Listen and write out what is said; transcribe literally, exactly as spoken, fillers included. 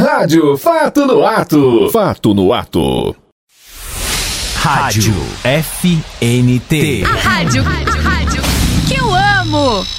Rádio Fato no Ato. Fato no Ato. Rádio F N T. A rádio, a rádio que eu amo.